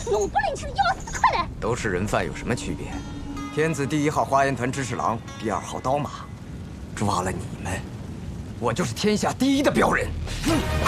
弄不领情的要死，快点！ 都是人犯，有什么区别？天子第1号花言团支侍郎，第2号刀马，抓了你们，我就是天下第1的镖人。